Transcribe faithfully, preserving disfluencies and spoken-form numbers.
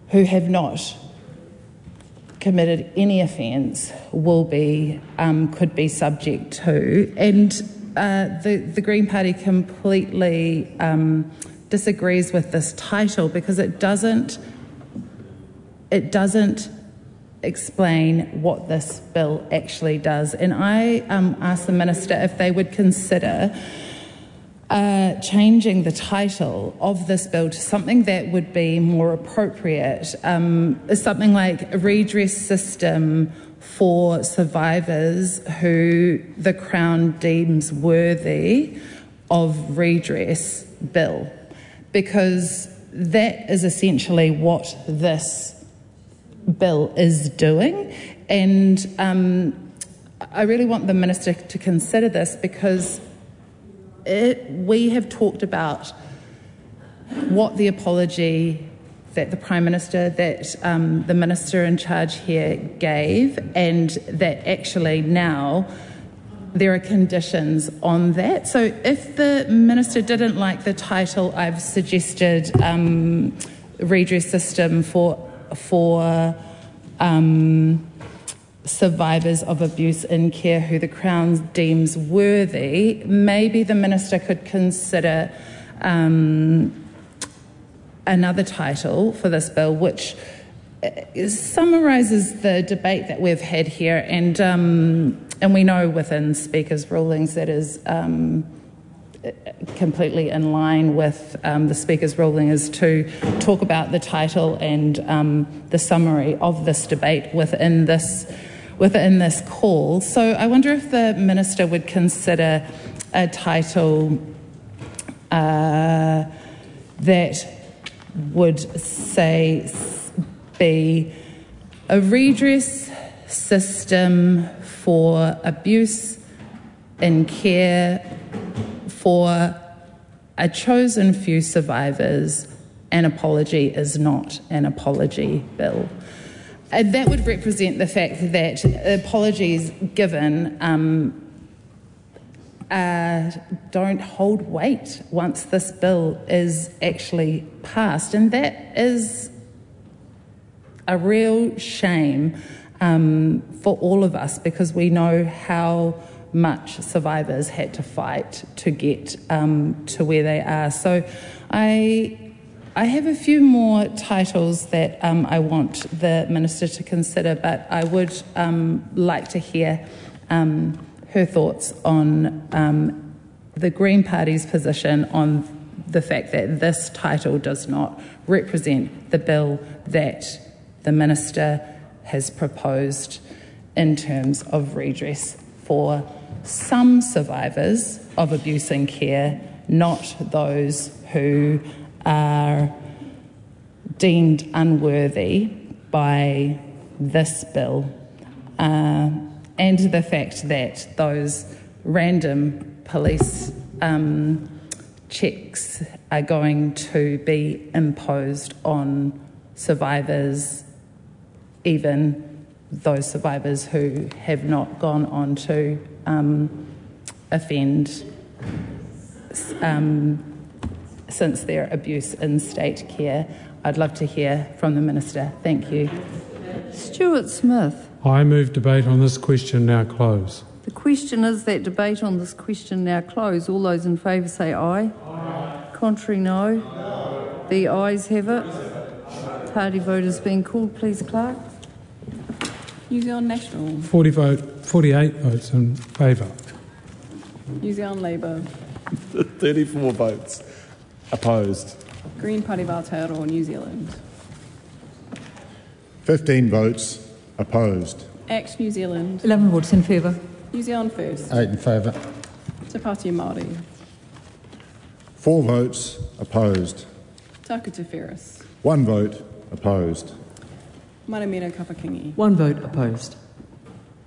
who have not committed any offence will be um, could be subject to, and uh, the the Green Party completely um, disagrees with this title because it doesn't it doesn't explain what this bill actually does. And I um, asked the Minister if they would consider Uh, changing the title of this bill to something that would be more appropriate, um, something like a redress system for survivors who the Crown deems worthy of redress bill, because that is essentially what this bill is doing. And um, I really want the Minister to consider this, because It, we have talked about what the apology that the Prime Minister, that um, the Minister in charge here gave, and that actually now there are conditions on that. So if the Minister didn't like the title, I've suggested um, redress system for for um, survivors of abuse in care who the Crown deems worthy. Maybe the Minister could consider um, another title for this bill, which summarises the debate that we've had here, and um, and we know within Speaker's rulings that is um, completely in line with um, the Speaker's ruling is to talk about the title and um, the summary of this debate within this within this call. So I wonder if the Minister would consider a title uh, that would say be a redress system for abuse in care for a chosen few survivors. An apology is not an apology bill. Uh, that would represent the fact that apologies given um, uh, don't hold weight once this bill is actually passed. And that is a real shame um, for all of us, because we know how much survivors had to fight to get um, to where they are. So I... I have a few more titles that um, I want the Minister to consider, but I would um, like to hear um, her thoughts on um, the Green Party's position on the fact that this title does not represent the bill that the Minister has proposed in terms of redress for some survivors of abuse in care, not those who are deemed unworthy by this bill, uh, and the fact that those random police um, checks are going to be imposed on survivors, even those survivors who have not gone on to um, offend um, since their abuse in state care. I'd love to hear from the Minister. Thank you. Stuart Smith. I move debate on this question now close. The question is that debate on this question now close. All those in favour say aye. Aye. Contrary, no. No. The ayes have it. Party vote has been called. Please, Clerk. New Zealand National. forty vote, forty-eight votes in favour. New Zealand Labour. thirty-four votes opposed. Green Party of Aotearoa, New Zealand. fifteen votes opposed. Act New Zealand. eleven votes in favour. New Zealand First. Eight in favour. Te Pāti Māori. Four votes opposed. Taku Te Whereas. One vote opposed. Maramira Kapakingi. One vote opposed.